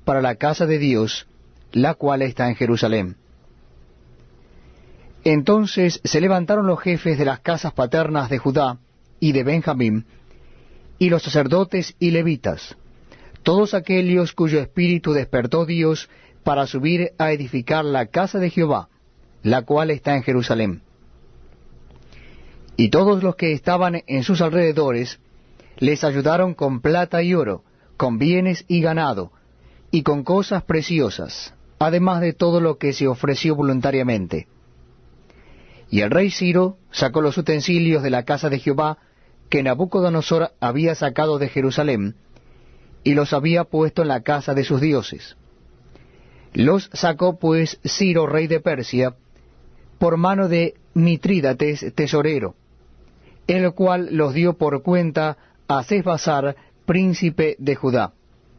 para la casa de Dios, la cual está en Jerusalén. Entonces se levantaron los jefes de las casas paternas de Judá y de Benjamín, y los sacerdotes y levitas, todos aquellos cuyo espíritu despertó Dios para subir a edificar la casa de Jehová, la cual está en Jerusalén. Y todos los que estaban en sus alrededores les ayudaron con plata y oro, con bienes y ganado, y con cosas preciosas, además de todo lo que se ofreció voluntariamente. Y el rey Ciro sacó los utensilios de la casa de Jehová que Nabucodonosor había sacado de Jerusalén, y los había puesto en la casa de sus dioses. Los sacó pues Ciro, rey de Persia, por mano de Mitrídates, tesorero, el cual los dio por cuenta a Sesbazar, príncipe de Judá.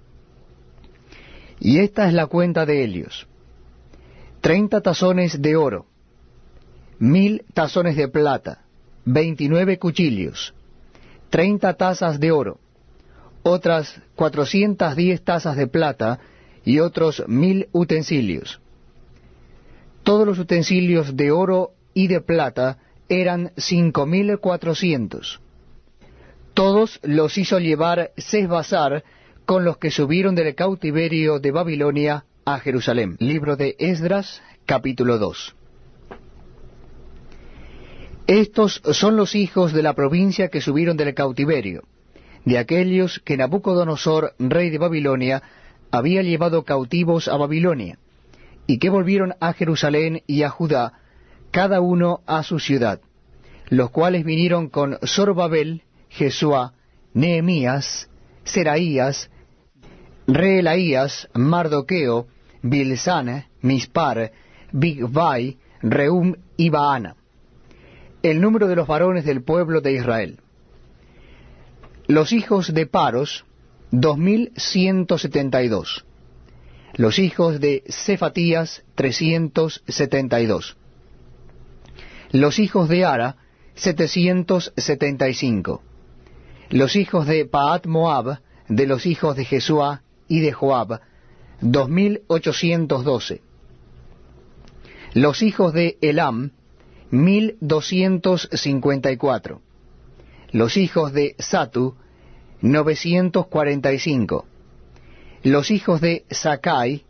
Y esta es la cuenta de ellos: 30 tazones de oro, 1000 tazones de plata, 29 cuchillos, 30 tazas de oro, otras 410 tazas de plata, y otros 1000 utensilios. Todos los utensilios de oro y de plata eran 5400. Todos los hizo llevar Sesbazar con los que subieron del cautiverio de Babilonia a Jerusalén. Libro de Esdras, capítulo 2. Estos son los hijos de la provincia que subieron del cautiverio, de aquellos que Nabucodonosor, rey de Babilonia, había llevado cautivos a Babilonia, y que volvieron a Jerusalén y a Judá, cada uno a su ciudad, los cuales vinieron con Zorobabel, Jesuá, Nehemías, Seraías, Reelaías, Mardoqueo, Bilsán, Mispar, Bigvai, Rehum y Baana. El número de los varones del pueblo de Israel. Los hijos de Paros, 2172. Los hijos de Cefatías, 372. Los hijos de Ara, 775. Los hijos de Paat Moab, de los hijos de Jesuá y de Joab, 2812. Los hijos de Elam, 1254. Los hijos de Satu, 945. Los hijos de Sakai,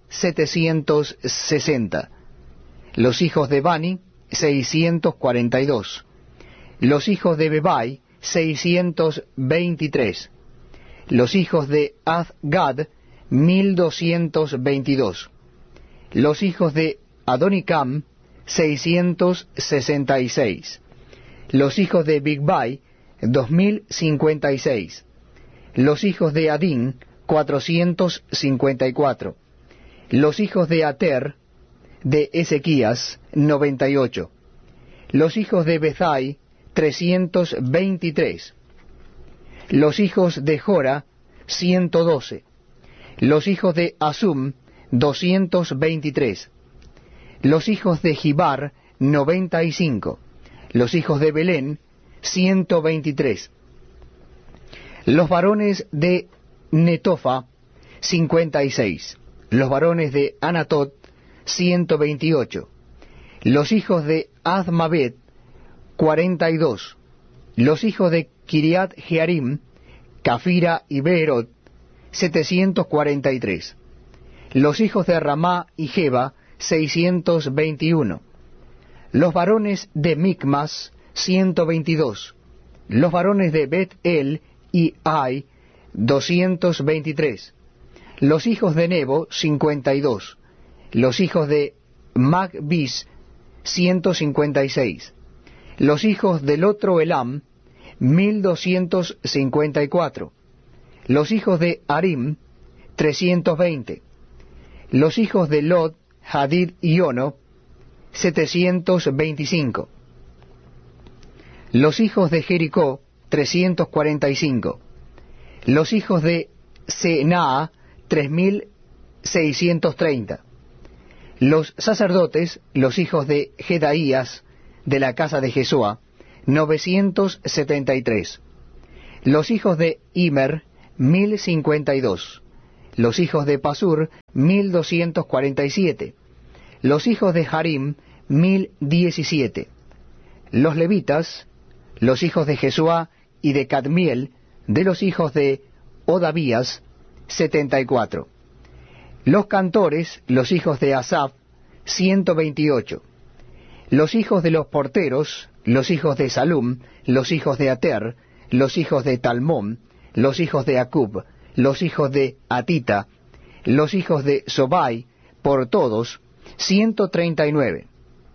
760. Los hijos de Bani, 642. Los hijos de Bebai, 623. Los hijos de Azgad, 1222. Los hijos de Adonicam, 666. Los hijos de Bigvai, 2056. Los hijos de Adín, 454. Los hijos de Ater, de Ezequías, 98. Los hijos de Bezai, 323. Los hijos de Jora, 112. Los hijos de Asum, 223. Los hijos de Gibar, 95. Los hijos de Belén, 123. Los varones de Netofa, 56. Los varones de Anatot, 128. Los hijos de Azmabet, 42. Los hijos de Kiriat Jearim, Cafira y Beerot, 743. Los hijos de Ramá y Jeba, 621. Los varones de Micmas, 122. Los varones de Bet-El y Ai, 223. Los hijos de Nebo, 52. Los hijos de Magbis, 156. Los hijos del otro Elam, 1254. Los hijos de Arim, 320. Los hijos de Lot, Hadid y Ono, 725. Los hijos de Jericó, 345. Los hijos de Senaa, 3630. Los sacerdotes, los hijos de Jedaías, de la casa de Jesuá, 973. Los hijos de Immer, 1052. Los hijos de Pasur, 1247. Los hijos de Harim, 1017. Los levitas, los hijos de Jesuá y de Cadmiel, de los hijos de Odavías, 74. Los cantores, los hijos de Asaf, 128. Los hijos de los porteros, los hijos de Salum, los hijos de Ater, los hijos de Talmón, los hijos de Acub, los hijos de Atita, los hijos de Sobai, por todos, 139.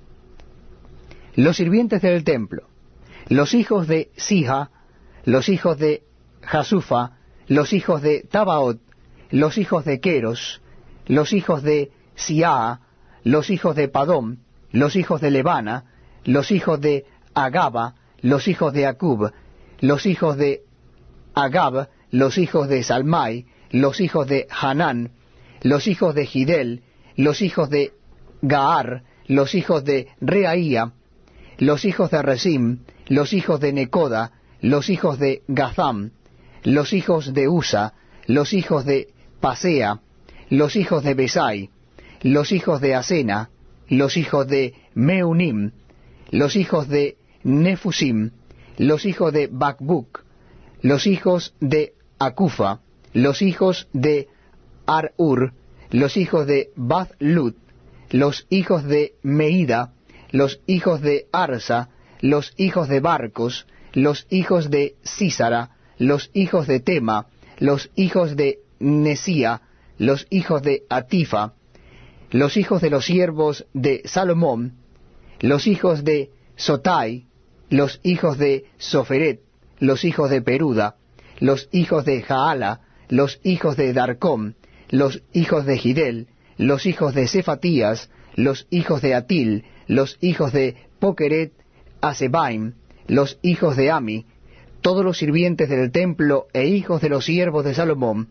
Los sirvientes del templo, los hijos de Sija, los hijos de Jasufa, los hijos de Tabaot, los hijos de Queros, los hijos de Siaa, los hijos de Padom, los hijos de Lebana, los hijos de Agaba, los hijos de Acub, los hijos de Agab, los hijos de Salmai, los hijos de Hanán, los hijos de Gidel, los hijos de Gaar, los hijos de Reaía, los hijos de Resim, los hijos de Necoda, los hijos de Gazam, los hijos de Usa, los hijos de Pasea, los hijos de Besai, los hijos de Asena, los hijos de Meunim, los hijos de Nefusim, los hijos de Bakbuk, los hijos de Acufa, los hijos de Ar-ur, los hijos de Bath-lut, los hijos de Meida, los hijos de Arsa, los hijos de Barcos, los hijos de Sísara, los hijos de Tema, los hijos de Nesía, los hijos de Atifa, los hijos de los siervos de Salomón, los hijos de Sotai, los hijos de Soferet, los hijos de Peruda, los hijos de Jaala, los hijos de Darcón, los hijos de Gidel, los hijos de Cefatías, los hijos de Atil, los hijos de Pokeret Asebaim, los hijos de Ami, todos los sirvientes del templo e hijos de los siervos de Salomón,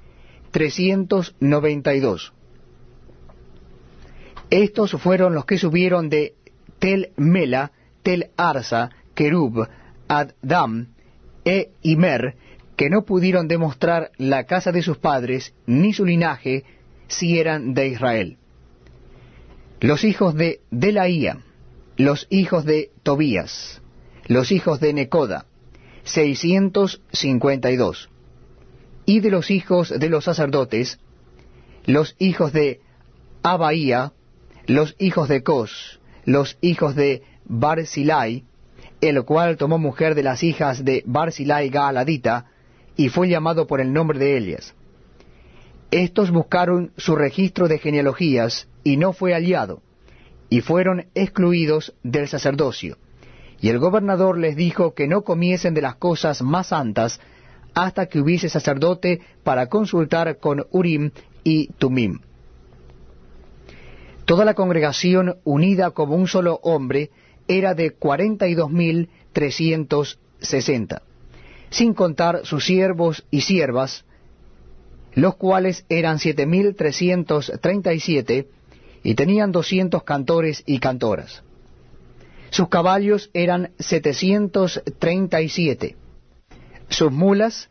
392. Estos fueron los que subieron de Tel Mela, Tel Arsa, Kerub, Addam e Imer, que no pudieron demostrar la casa de sus padres, ni su linaje, si eran de Israel. Los hijos de Delaía, los hijos de Tobías, los hijos de Necoda, 652. Y de los hijos de los sacerdotes, los hijos de Abaía, los hijos de Cos, los hijos de Barzilai, el cual tomó mujer de las hijas de Barzilai Gaaladita, y fue llamado por el nombre de ellas. Estos buscaron su registro de genealogías, y no fue hallado, y fueron excluidos del sacerdocio. Y el gobernador les dijo que no comiesen de las cosas más santas, hasta que hubiese sacerdote para consultar con Urim y Tumim. Toda la congregación, unida como un solo hombre, era de 42.360, sin contar sus siervos y siervas, los cuales eran 7.337, y tenían 200 cantores y cantoras. Sus caballos eran 737, sus mulas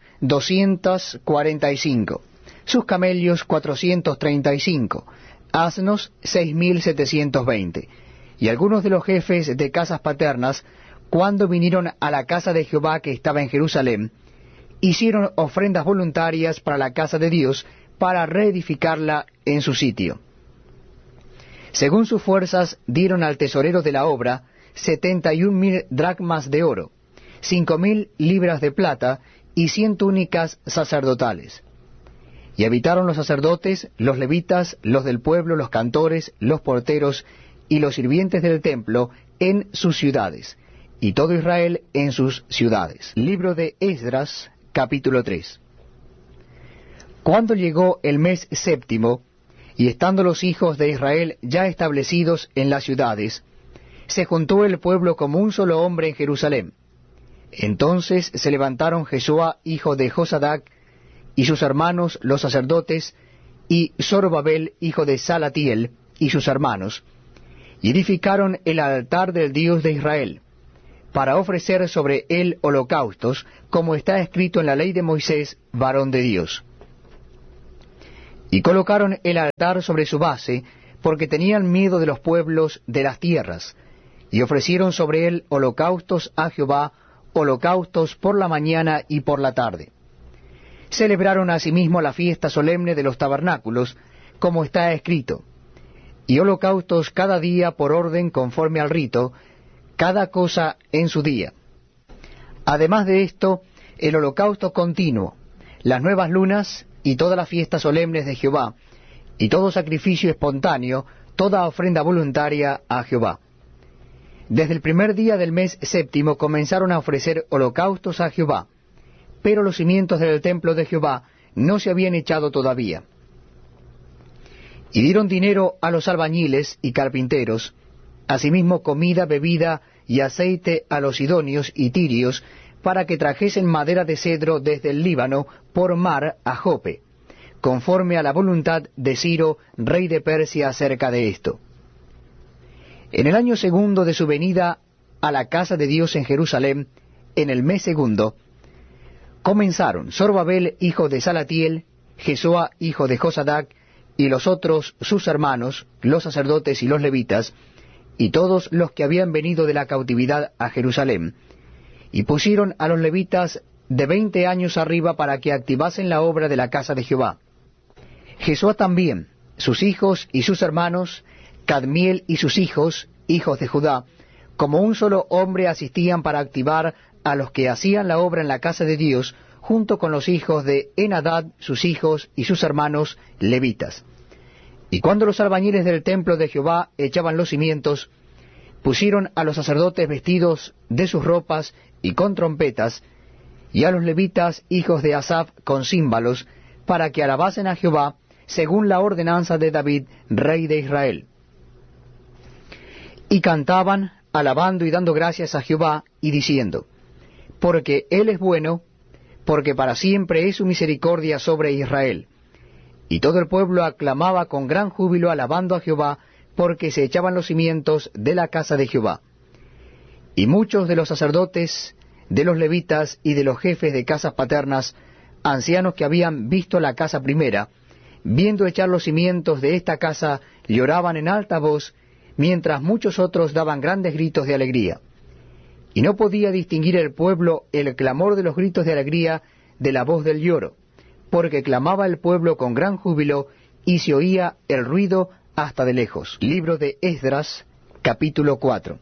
245, sus camellos 435, asnos 6.720, y algunos de los jefes de casas paternas, cuando vinieron a la casa de Jehová que estaba en Jerusalén, hicieron ofrendas voluntarias para la casa de Dios, para reedificarla en su sitio. Según sus fuerzas, dieron al tesorero de la obra 71.000 dracmas de oro, 5.000 libras de plata y 100 túnicas sacerdotales. Y habitaron los sacerdotes, los levitas, los del pueblo, los cantores, los porteros y los sirvientes del templo en sus ciudades, y todo Israel en sus ciudades. Libro de Esdras, capítulo 3. Cuando llegó el mes séptimo, y estando los hijos de Israel ya establecidos en las ciudades, se juntó el pueblo como un solo hombre en Jerusalén. Entonces se levantaron Jesuá, hijo de Josadac, y sus hermanos los sacerdotes, y Zorobabel, hijo de Salatiel, y sus hermanos, y edificaron el altar del Dios de Israel, para ofrecer sobre él holocaustos, como está escrito en la ley de Moisés, varón de Dios. Y colocaron el altar sobre su base, porque tenían miedo de los pueblos de las tierras, y ofrecieron sobre él holocaustos a Jehová, holocaustos por la mañana y por la tarde. Celebraron asimismo la fiesta solemne de los tabernáculos, como está escrito, y holocaustos cada día por orden conforme al rito, cada cosa en su día. Además de esto, el holocausto continuo, las nuevas lunas y todas las fiestas solemnes de Jehová, y todo sacrificio espontáneo, toda ofrenda voluntaria a Jehová. Desde el primer día del mes séptimo comenzaron a ofrecer holocaustos a Jehová, pero los cimientos del templo de Jehová no se habían echado todavía. Y dieron dinero a los albañiles y carpinteros, asimismo comida, bebida y aceite a los sidonios y tirios, para que trajesen madera de cedro desde el Líbano por mar a Jope, conforme a la voluntad de Ciro, rey de Persia, acerca de esto. En el año segundo de su venida a la casa de Dios en Jerusalén, en el mes segundo, comenzaron Zorobabel, hijo de Salatiel, Jesúa, hijo de Josadac, y los otros sus hermanos, los sacerdotes y los levitas, y todos los que habían venido de la cautividad a Jerusalén, y pusieron a los levitas de 20 años arriba para que activasen la obra de la casa de Jehová. Jesúa también, sus hijos y sus hermanos, Cadmiel y sus hijos, hijos de Judá, como un solo hombre asistían para activar a los que hacían la obra en la casa de Dios, junto con los hijos de Enadad, sus hijos y sus hermanos levitas. Y cuando los albañiles del templo de Jehová echaban los cimientos, pusieron a los sacerdotes vestidos de sus ropas y con trompetas, y a los levitas, hijos de Asaf, con címbalos, para que alabasen a Jehová, según la ordenanza de David, rey de Israel. Y cantaban, alabando y dando gracias a Jehová, y diciendo, porque Él es bueno, porque para siempre es su misericordia sobre Israel. Y todo el pueblo aclamaba con gran júbilo, alabando a Jehová, porque se echaban los cimientos de la casa de Jehová. Y muchos de los sacerdotes, de los levitas y de los jefes de casas paternas, ancianos que habían visto la casa primera, viendo echar los cimientos de esta casa, lloraban en alta voz, mientras muchos otros daban grandes gritos de alegría. Y no podía distinguir el pueblo el clamor de los gritos de alegría de la voz del lloro, porque clamaba el pueblo con gran júbilo, y se oía el ruido hasta de lejos. Libro de Esdras, capítulo 4.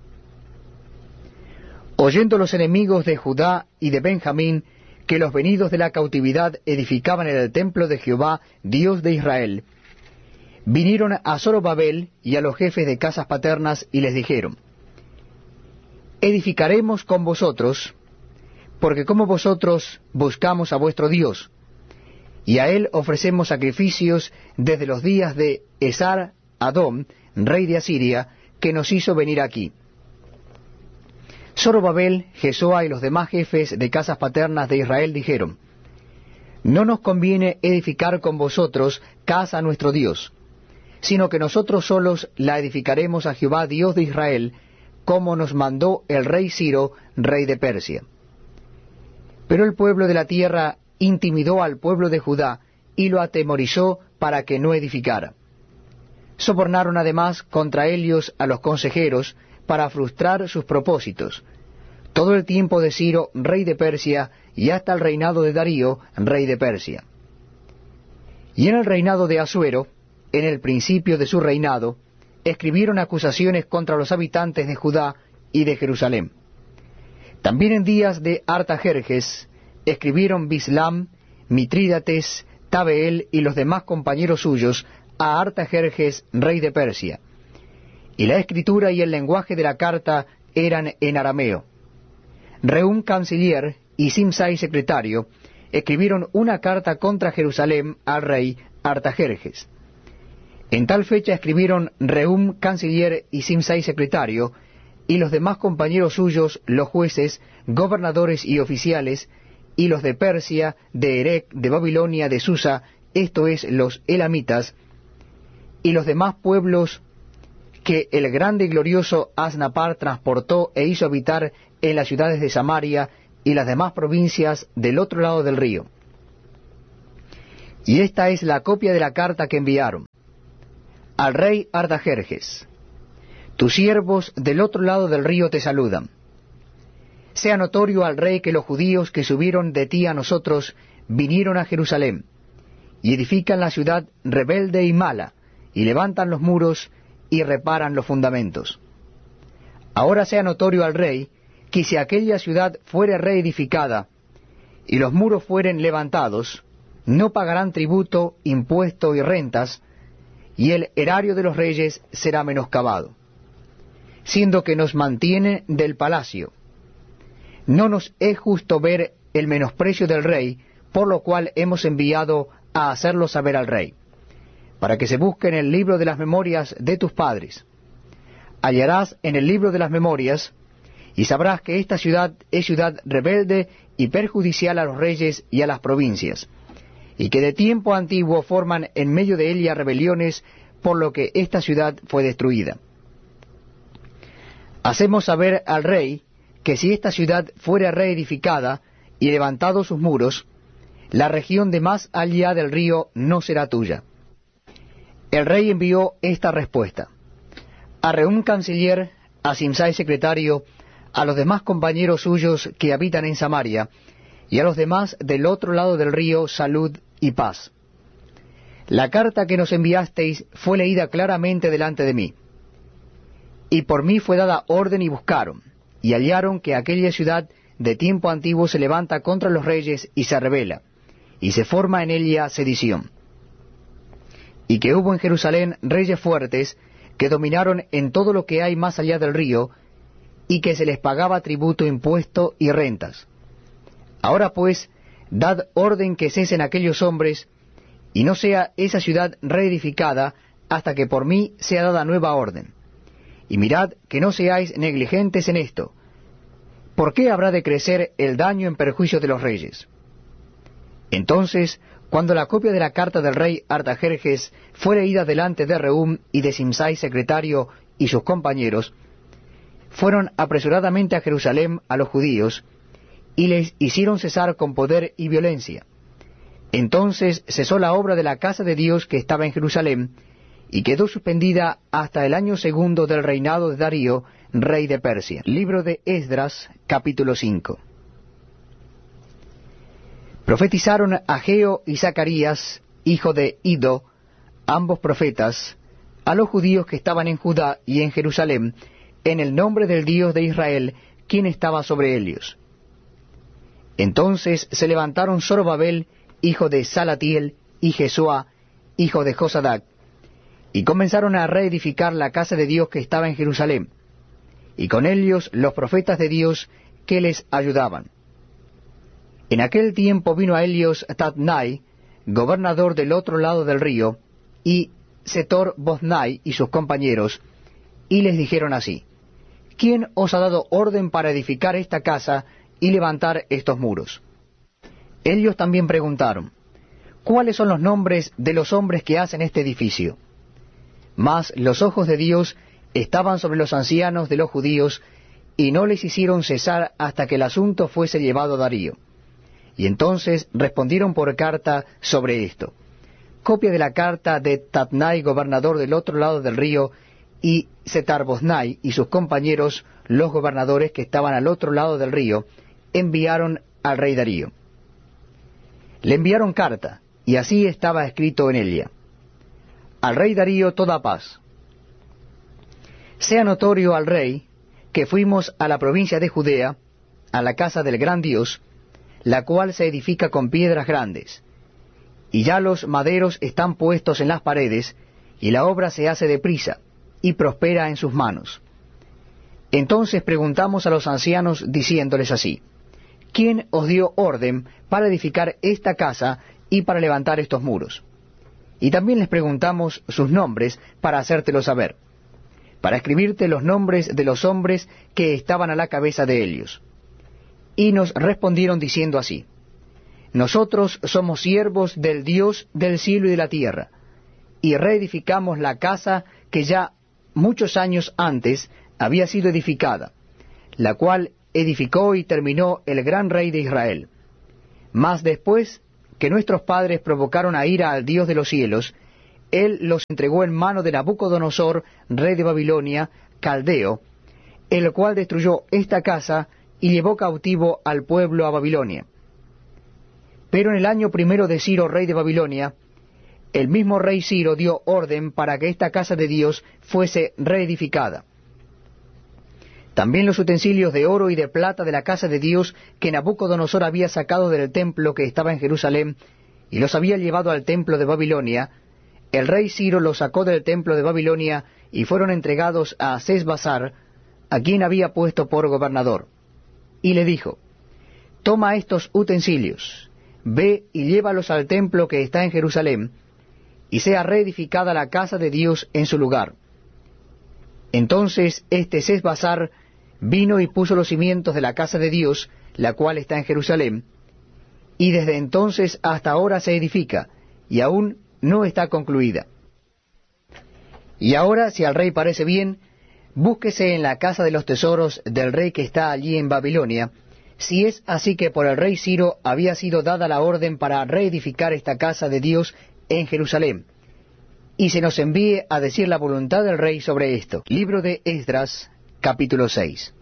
Oyendo los enemigos de Judá y de Benjamín que los venidos de la cautividad edificaban en el templo de Jehová, Dios de Israel, vinieron a Zorobabel y a los jefes de casas paternas y les dijeron, edificaremos con vosotros, porque como vosotros buscamos a vuestro Dios, y a él ofrecemos sacrificios desde los días de Esar-Adón, rey de Asiria, que nos hizo venir aquí. Zorobabel, Jesúa y los demás jefes de casas paternas de Israel dijeron, no nos conviene edificar con vosotros casa a nuestro Dios, sino que nosotros solos la edificaremos a Jehová Dios de Israel, como nos mandó el rey Ciro, rey de Persia. Pero el pueblo de la tierra intimidó al pueblo de Judá y lo atemorizó para que no edificara. Sobornaron además contra ellos a los consejeros para frustrar sus propósitos, todo el tiempo de Ciro, rey de Persia, y hasta el reinado de Darío, rey de Persia. Y en el reinado de Asuero, en el principio de su reinado, escribieron acusaciones contra los habitantes de Judá y de Jerusalén. También en días de Artajerjes escribieron Bislam, Mitrídates, Tabeel y los demás compañeros suyos a Artajerjes, rey de Persia. Y la escritura y el lenguaje de la carta eran en arameo. Rehum, canciller, y Simsai, secretario, escribieron una carta contra Jerusalén al rey Artajerjes. En tal fecha escribieron Rehum, canciller, y Simsai, secretario, y los demás compañeros suyos, los jueces, gobernadores y oficiales, y los de Persia, de Erec, de Babilonia, de Susa, esto es, los elamitas, y los demás pueblos que el grande y glorioso Asnapar transportó e hizo habitar en las ciudades de Samaria y las demás provincias del otro lado del río. Y esta es la copia de la carta que enviaron. Al rey Artajerjes, tus siervos del otro lado del río te saludan. Sea notorio al rey que los judíos que subieron de ti a nosotros vinieron a Jerusalén, y edifican la ciudad rebelde y mala, y levantan los muros, y reparan los fundamentos. Ahora sea notorio al rey, que si aquella ciudad fuere reedificada, y los muros fueren levantados, no pagarán tributo, impuesto y rentas, y el erario de los reyes será menoscabado, siendo que nos mantiene del palacio. No nos es justo ver el menosprecio del rey, por lo cual hemos enviado a hacerlo saber al rey, para que se busque en el libro de las memorias de tus padres. Hallarás en el libro de las memorias, y sabrás que esta ciudad es ciudad rebelde y perjudicial a los reyes y a las provincias, y que de tiempo antiguo forman en medio de ella rebeliones, por lo que esta ciudad fue destruida. Hacemos saber al rey que si esta ciudad fuera reedificada y levantados sus muros, la región de más allá del río no será tuya. El rey envió esta respuesta: a Rehum canciller, a Simsai secretario, a los demás compañeros suyos que habitan en Samaria, y a los demás del otro lado del río, salud y paz. La carta que nos enviasteis fue leída claramente delante de mí, y por mí fue dada orden y buscaron, y hallaron que aquella ciudad de tiempo antiguo se levanta contra los reyes y se rebela, y se forma en ella sedición. Y que hubo en Jerusalén reyes fuertes que dominaron en todo lo que hay más allá del río, y que se les pagaba tributo, impuesto y rentas. Ahora pues, dad orden que cesen aquellos hombres, y no sea esa ciudad reedificada hasta que por mí sea dada nueva orden. Y mirad que no seáis negligentes en esto. ¿Por qué habrá de crecer el daño en perjuicio de los reyes? Entonces, cuando la copia de la carta del rey Artajerjes fue leída delante de Rehum y de Simsai secretario y sus compañeros, fueron apresuradamente a Jerusalén a los judíos, y les hicieron cesar con poder y violencia. Entonces cesó la obra de la casa de Dios que estaba en Jerusalén, y quedó suspendida hasta el año segundo del reinado de Darío, rey de Persia. Libro de Esdras, capítulo 5. Profetizaron Ageo y Zacarías, hijo de Iddo, ambos profetas, a los judíos que estaban en Judá y en Jerusalén, en el nombre del Dios de Israel, quien estaba sobre ellos. Entonces se levantaron Zorobabel, hijo de Salatiel, y Jesúa, hijo de Josadac, y comenzaron a reedificar la casa de Dios que estaba en Jerusalén, y con ellos los profetas de Dios que les ayudaban. En aquel tiempo vino a ellos Tatnai, gobernador del otro lado del río, y Setor-Boznai y sus compañeros, y les dijeron así: ¿Quién os ha dado orden para edificar esta casa y levantar estos muros? Ellos también preguntaron: ¿cuáles son los nombres de los hombres que hacen este edificio? Mas los ojos de Dios estaban sobre los ancianos de los judíos, y no les hicieron cesar hasta que el asunto fuese llevado a Darío. Y entonces respondieron por carta sobre esto: copia de la carta de Tatnai, gobernador del otro lado del río, y Setar-Boznai y sus compañeros, los gobernadores que estaban al otro lado del río, enviaron al rey Darío. Le enviaron carta, y así estaba escrito en ella: al rey Darío toda paz. Sea notorio al rey que fuimos a la provincia de Judea, a la casa del gran Dios, la cual se edifica con piedras grandes, y ya los maderos están puestos en las paredes, y la obra se hace deprisa, y prospera en sus manos. Entonces preguntamos a los ancianos diciéndoles así: ¿quién os dio orden para edificar esta casa y para levantar estos muros? Y también les preguntamos sus nombres para hacértelo saber, para escribirte los nombres de los hombres que estaban a la cabeza de ellos. Y nos respondieron diciendo así: nosotros somos siervos del Dios del cielo y de la tierra, y reedificamos la casa que ya muchos años antes había sido edificada, la cual edificó y terminó el gran rey de Israel. Mas después que nuestros padres provocaron a ira al Dios de los cielos, Él los entregó en mano de Nabucodonosor, rey de Babilonia, caldeo, el cual destruyó esta casa y llevó cautivo al pueblo a Babilonia. Pero en el año primero de Ciro, rey de Babilonia, el mismo rey Ciro dio orden para que esta casa de Dios fuese reedificada. También los utensilios de oro y de plata de la casa de Dios que Nabucodonosor había sacado del templo que estaba en Jerusalén y los había llevado al templo de Babilonia, el rey Ciro los sacó del templo de Babilonia y fueron entregados a Sesbassar, a quien había puesto por gobernador. Y le dijo: toma estos utensilios, ve y llévalos al templo que está en Jerusalén, y sea reedificada la casa de Dios en su lugar. Entonces Sesbassar vino y puso los cimientos de la casa de Dios, la cual está en Jerusalén, y desde entonces hasta ahora se edifica, y aún no está concluida. Y ahora, si al rey parece bien, búsquese en la casa de los tesoros del rey que está allí en Babilonia, si es así que por el rey Ciro había sido dada la orden para reedificar esta casa de Dios en Jerusalén, y se nos envíe a decir la voluntad del rey sobre esto. Libro de Esdras, capítulo 6.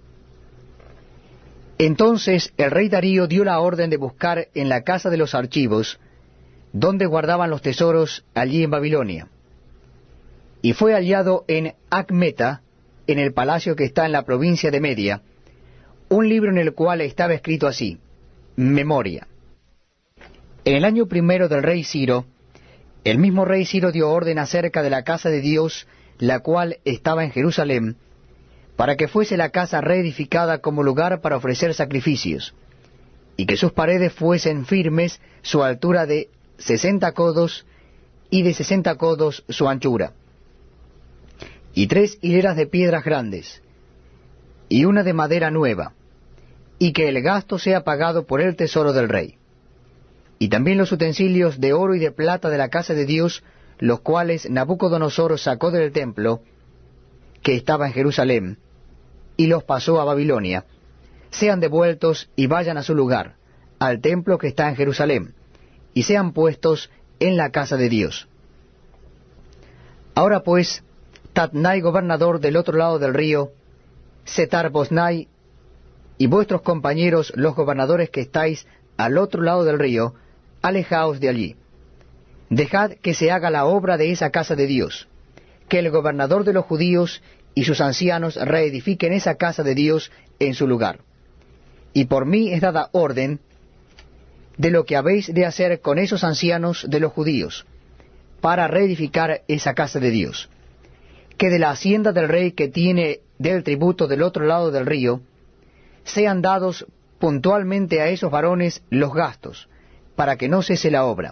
Entonces el rey Darío dio la orden de buscar en la casa de los archivos, donde guardaban los tesoros allí en Babilonia. Y fue hallado en Acmeta, en el palacio que está en la provincia de Media, un libro en el cual estaba escrito así: Memoria. En el año primero del rey Ciro, el mismo rey Ciro dio orden acerca de la casa de Dios, la cual estaba en Jerusalén, para que fuese la casa reedificada como lugar para ofrecer sacrificios, y que sus paredes fuesen firmes, su altura de 60 codos, y de 60 codos su anchura, y 3 hileras de piedras grandes, y una de madera nueva, y que el gasto sea pagado por el tesoro del rey. Y también los utensilios de oro y de plata de la casa de Dios, los cuales Nabucodonosor sacó del templo, que estaba en Jerusalén, y los pasó a Babilonia, sean devueltos y vayan a su lugar, al templo que está en Jerusalén, y sean puestos en la casa de Dios. Ahora pues, Tatnai, gobernador del otro lado del río, Setar-Boznai, y vuestros compañeros, los gobernadores que estáis al otro lado del río, alejaos de allí. Dejad que se haga la obra de esa casa de Dios, que el gobernador de los judíos y sus ancianos reedifiquen esa casa de Dios en su lugar. Y por mí es dada orden de lo que habéis de hacer con esos ancianos de los judíos, para reedificar esa casa de Dios. Que de la hacienda del rey que tiene del tributo del otro lado del río, sean dados puntualmente a esos varones los gastos, para que no cese la obra.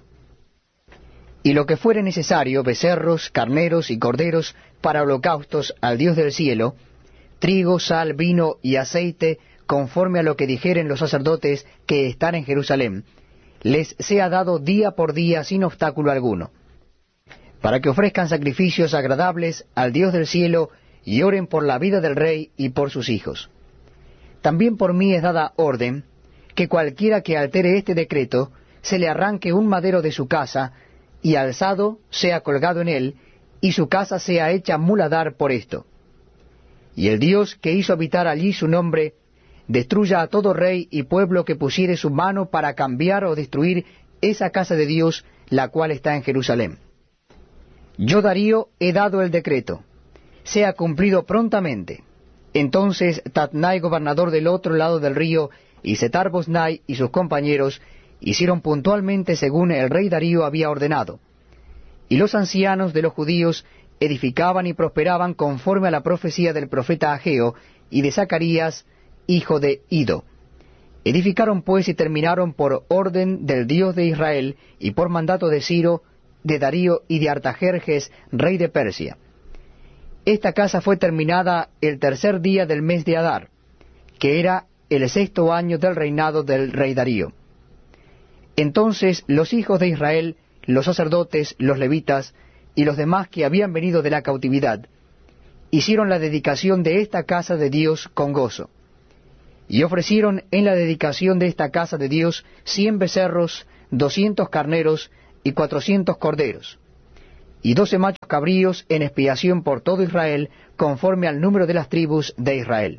Y lo que fuere necesario, becerros, carneros y corderos para holocaustos al Dios del cielo, trigo, sal, vino y aceite, conforme a lo que dijeren los sacerdotes que están en Jerusalén, les sea dado día por día sin obstáculo alguno, para que ofrezcan sacrificios agradables al Dios del cielo y oren por la vida del rey y por sus hijos. También por mí es dada orden que cualquiera que altere este decreto se le arranque un madero de su casa, y alzado sea colgado en él, y su casa sea hecha muladar por esto. Y el Dios que hizo habitar allí su nombre, destruya a todo rey y pueblo que pusiere su mano para cambiar o destruir esa casa de Dios, la cual está en Jerusalén. Yo, Darío, he dado el decreto, sea cumplido prontamente. Entonces Tatnai, gobernador del otro lado del río, y Setar-Boznai y sus compañeros hicieron puntualmente según el rey Darío había ordenado. Y los ancianos de los judíos edificaban y prosperaban conforme a la profecía del profeta Ageo y de Zacarías, hijo de Ido. Edificaron pues y terminaron por orden del Dios de Israel y por mandato de Ciro, de Darío y de Artajerjes, rey de Persia. Esta casa fue terminada el tercer día del mes de Adar, que era el 6º año del reinado del rey Darío. Entonces los hijos de Israel, los sacerdotes, los levitas y los demás que habían venido de la cautividad, hicieron la dedicación de esta casa de Dios con gozo. Y ofrecieron en la dedicación de esta casa de Dios 100 becerros 200 carneros y 400 corderos, y 12 machos cabríos en expiación por todo Israel, conforme al número de las tribus de Israel.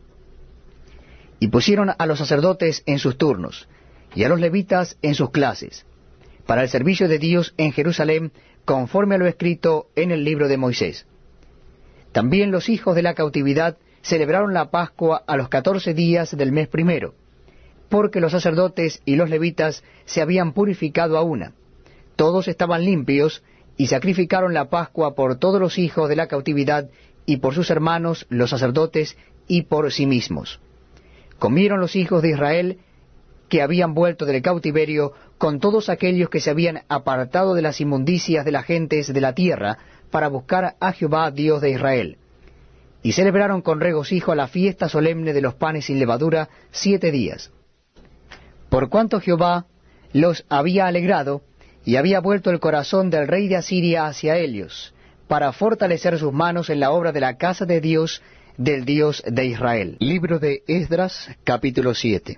Y pusieron a los sacerdotes en sus turnos, y a los levitas en sus clases, para el servicio de Dios en Jerusalén, conforme a lo escrito en el libro de Moisés. También los hijos de la cautividad celebraron la Pascua a los 14 días del mes primero, porque los sacerdotes y los levitas se habían purificado a una. Todos estaban limpios, y sacrificaron la Pascua por todos los hijos de la cautividad, y por sus hermanos los sacerdotes, y por sí mismos. Comieron los hijos de Israel que habían vuelto del cautiverio, con todos aquellos que se habían apartado de las inmundicias de las gentes de la tierra, para buscar a Jehová Dios de Israel. Y celebraron con regocijo la fiesta solemne de los panes sin levadura 7 días. Por cuanto Jehová los había alegrado, y había vuelto el corazón del rey de Asiria hacia ellos, para fortalecer sus manos en la obra de la casa de Dios, del Dios de Israel. Libro de Esdras, capítulo 7.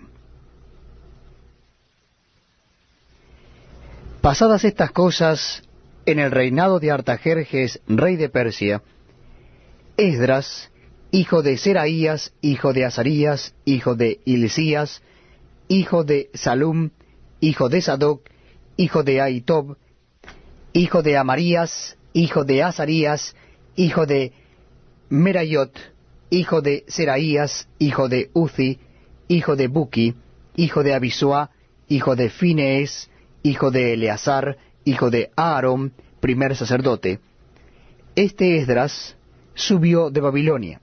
Pasadas estas cosas, en el reinado de Artajerjes, rey de Persia, Esdras, hijo de Seraías, hijo de Azarías, hijo de Hilcías, hijo de Salum, hijo de Sadoc, hijo de Ahitob, hijo de Amarías, hijo de Azarías, hijo de Merayot, hijo de Seraías, hijo de Uzi, hijo de Buki, hijo de Abisua, hijo de Finees, hijo de Eleazar, hijo de Aarón, primer sacerdote. Este Esdras subió de Babilonia.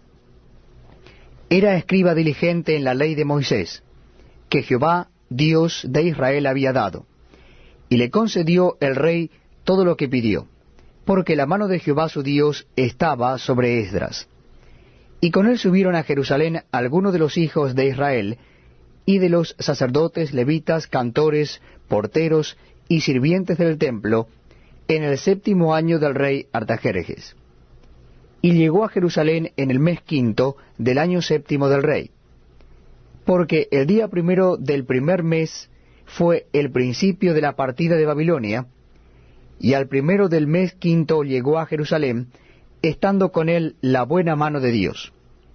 Era escriba diligente en la ley de Moisés, que Jehová, Dios de Israel, había dado. Y le concedió el rey todo lo que pidió, porque la mano de Jehová su Dios estaba sobre Esdras. Y con él subieron a Jerusalén algunos de los hijos de Israel, y de los sacerdotes, levitas, cantores, porteros y sirvientes del templo, en el 7º año del rey Artajerjes. Y llegó a Jerusalén en el mes 5 del año 7 del rey, porque el día primero del primer mes fue el principio de la partida de Babilonia, y al primero del mes 5 llegó a Jerusalén, estando con él la buena mano de Dios.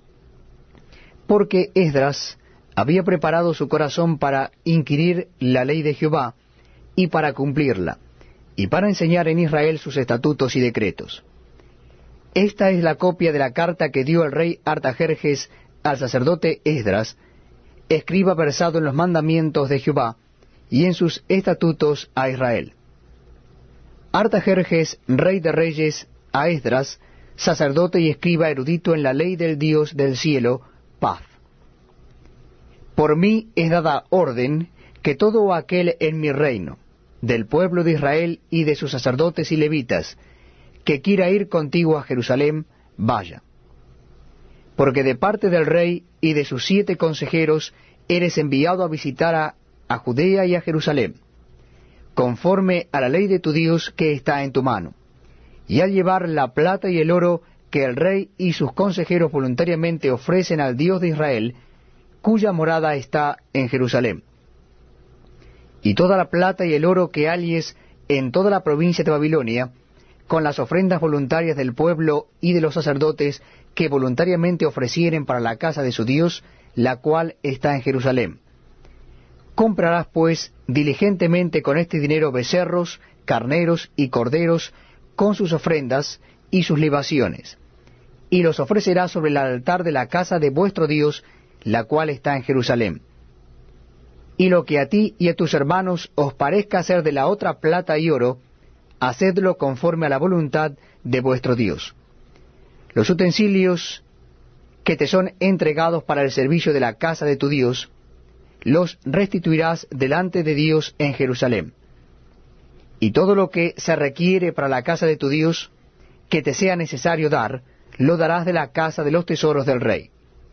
Porque Esdras había preparado su corazón para inquirir la ley de Jehová, y para cumplirla, y para enseñar en Israel sus estatutos y decretos. Esta es la copia de la carta que dio el rey Artajerjes al sacerdote Esdras, escriba versado en los mandamientos de Jehová, y en sus estatutos a Israel. Artajerjes, rey de reyes, a Esdras, sacerdote y escriba erudito en la ley del Dios del cielo, paz. Por mí es dada orden que todo aquel en mi reino, del pueblo de Israel y de sus sacerdotes y levitas, que quiera ir contigo a Jerusalén, vaya. Porque de parte del rey y de sus 7 consejeros eres enviado a visitar a Judea y a Jerusalén, conforme a la ley de tu Dios que está en tu mano, y al llevar la plata y el oro que el rey y sus consejeros voluntariamente ofrecen al Dios de Israel, cuya morada está en Jerusalén. Y toda la plata y el oro que halles en toda la provincia de Babilonia, con las ofrendas voluntarias del pueblo y de los sacerdotes que voluntariamente ofrecieren para la casa de su Dios, la cual está en Jerusalén. Comprarás pues diligentemente con este dinero becerros, carneros y corderos, con sus ofrendas y sus libaciones, y los ofrecerás sobre el altar de la casa de vuestro Dios, la cual está en Jerusalén. Y lo que a ti y a tus hermanos os parezca hacer de la otra plata y oro, hacedlo conforme a la voluntad de vuestro Dios. Los utensilios que te son entregados para el servicio de la casa de tu Dios, los restituirás delante de Dios en Jerusalén. Y todo lo que se requiere para la casa de tu Dios, que te sea necesario dar, lo darás de la casa de los tesoros del rey.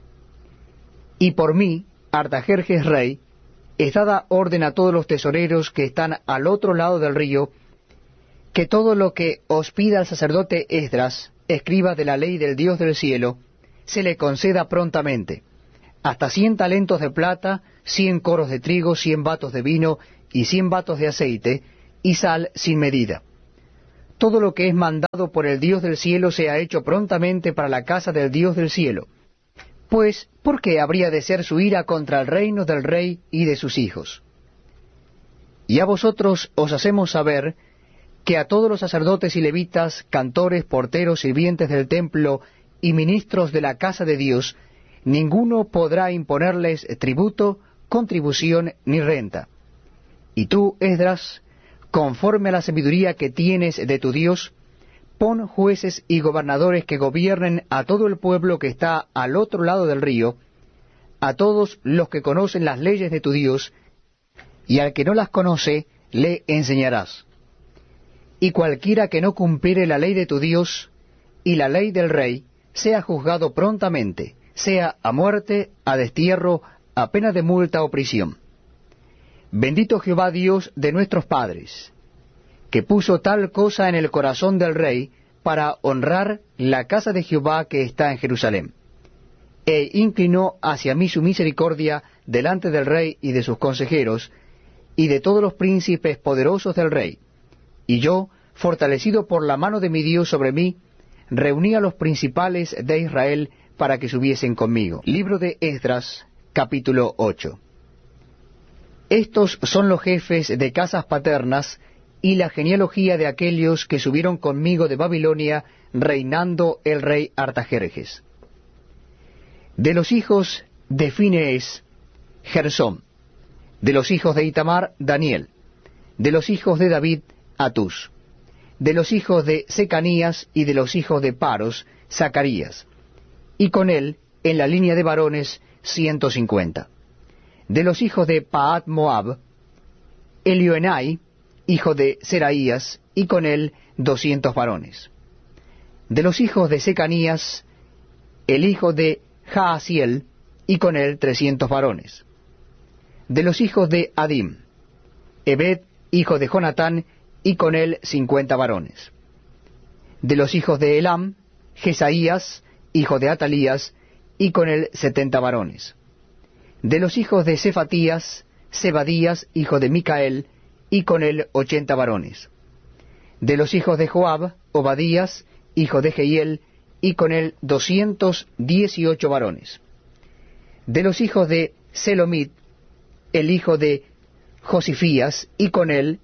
Y por mí, Artajerjes rey, es dada orden a todos los tesoreros que están al otro lado del río, que todo lo que os pida el sacerdote Esdras, escriba de la ley del Dios del cielo, se le conceda prontamente, hasta 100 talentos de plata, 100 coros de trigo, 100 batos de vino, y 100 batos de aceite, y sal sin medida. Todo lo que es mandado por el Dios del cielo sea hecho prontamente para la casa del Dios del cielo. Pues, ¿por qué habría de ser su ira contra el reino del rey y de sus hijos? Y a vosotros os hacemos saber que a todos los sacerdotes y levitas, cantores, porteros, sirvientes del templo y ministros de la casa de Dios, ninguno podrá imponerles tributo, contribución ni renta. Y tú, Esdras, conforme a la sabiduría que tienes de tu Dios, pon jueces y gobernadores que gobiernen a todo el pueblo que está al otro lado del río, a todos los que conocen las leyes de tu Dios, y al que no las conoce, le enseñarás. Y cualquiera que no cumpliere la ley de tu Dios y la ley del rey, sea juzgado prontamente, sea a muerte, a destierro, a pena de multa o prisión. Bendito Jehová Dios de nuestros padres, que puso tal cosa en el corazón del rey para honrar la casa de Jehová que está en Jerusalén, e inclinó hacia mí su misericordia delante del rey y de sus consejeros, y de todos los príncipes poderosos del rey. Y yo, fortalecido por la mano de mi Dios sobre mí, reuní a los principales de Israel para que subiesen conmigo. Libro de Esdras, capítulo 8. Estos son los jefes de casas paternas y la genealogía de aquellos que subieron conmigo de Babilonia, reinando el rey Artajerjes. De los hijos de Finees, Gersón. De los hijos de Itamar, Daniel. De los hijos de David, Atús. De los hijos de Secanías y de los hijos de Paros, Zacarías. Y con él, en la línea de varones, 150. De los hijos de Pahat Moab, Elioenai, hijo de Seraías, y con él 200 varones. De los hijos de Secanías, el hijo de Jaasiel, y con él 300 varones. De los hijos de Adim, Ebed, hijo de Jonatán, y con él 50 varones. De los hijos de Elam, Jesaías, hijo de Atalías, y con él 70 varones. De los hijos de Cefatías, Zebadías, hijo de Micael, y con él 80 varones. De los hijos de Joab, Obadías, hijo de Jehiel, y con él 218 varones. De los hijos de Selomit, el hijo de Josifías, y con él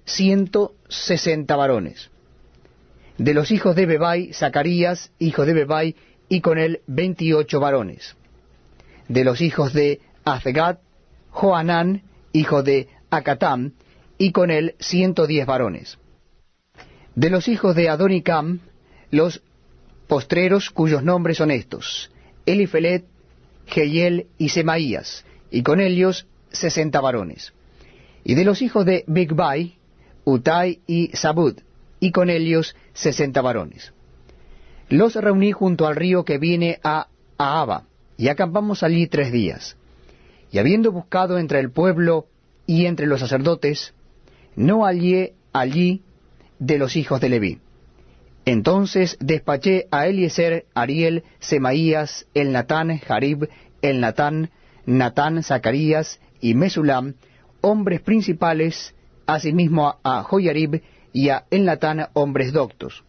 160 varones. De los hijos de Bebai, Zacarías, hijo de Bebai, y con él 28 varones. De los hijos de Azgad, Joanán, hijo de Acatam, y con él 110 varones. De los hijos de Adonicam, los postreros cuyos nombres son estos: Elifelet, Jehiel y Semaías, y con ellos 60 varones. Y de los hijos de Bigvai, Utai y Zabud, y con ellos 60 varones. Los reuní junto al río que viene a Ahava, y acampamos allí 3 días. Y habiendo buscado entre el pueblo y entre los sacerdotes, no hallé allí de los hijos de Leví. Entonces despaché a Eliezer, Ariel, Semaías, Elnatán, Jarib, Elnatán, Natán, Zacarías y Mesulam, hombres principales, asimismo a Joyarib y a Elnatán, hombres doctos.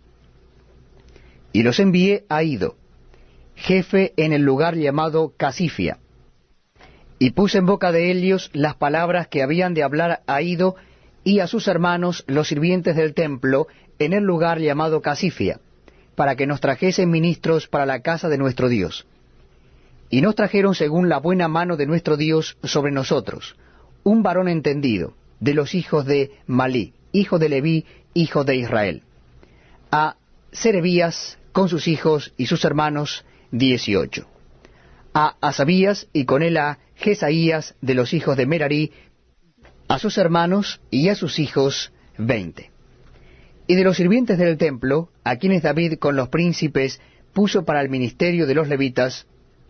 Y los envié a Ido, jefe en el lugar llamado Casifia, y puse en boca de ellos las palabras que habían de hablar a Ido y a sus hermanos, los sirvientes del templo, en el lugar llamado Casifia, para que nos trajesen ministros para la casa de nuestro Dios. Y nos trajeron según la buena mano de nuestro Dios sobre nosotros, un varón entendido, de los hijos de Malí, hijo de Leví, hijo de Israel. A Serebías, con sus hijos y sus hermanos, 18. A Asabías, y con él a Jesaías, de los hijos de Merarí, a sus hermanos y a sus hijos, 20. Y de los sirvientes del templo, a quienes David con los príncipes puso para el ministerio de los levitas,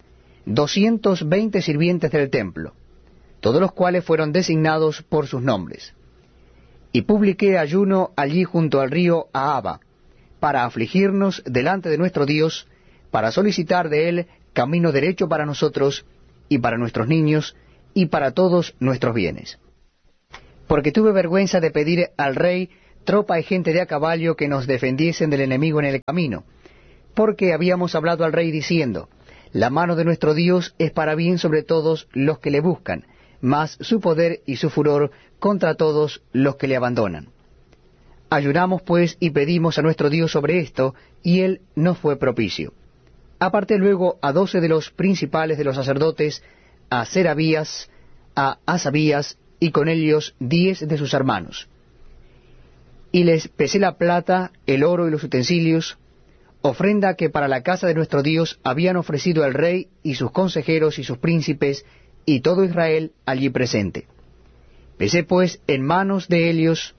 220 sirvientes del templo, todos los cuales fueron designados por sus nombres. Y publiqué ayuno allí junto al río Ahava, para afligirnos delante de nuestro Dios, para solicitar de él camino derecho para nosotros, y para nuestros niños, y para todos nuestros bienes. porque tuve vergüenza de pedir al rey tropa y gente de a caballo que nos defendiesen del enemigo en el camino, porque habíamos hablado al rey diciendo, la mano de nuestro Dios es para bien sobre todos los que le buscan, mas su poder y su furor contra todos los que le abandonan. Ayunamos pues y pedimos a nuestro Dios sobre esto, y él nos fue propicio. Aparté luego a 12 de los principales de los sacerdotes, a Serabías, a Asabías, y con ellos 10 de sus hermanos. Y les pesé la plata, el oro y los utensilios, ofrenda que para la casa de nuestro Dios habían ofrecido el rey y sus consejeros y sus príncipes, y todo Israel allí presente. Pesé pues en manos de ellos